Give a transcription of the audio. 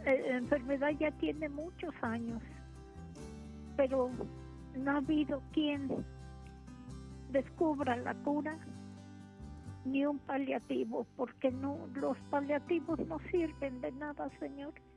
enfermedad ya tiene muchos años, pero no ha habido quien descubra la cura ni un paliativo, porque no, los paliativos no sirven de nada, Señor.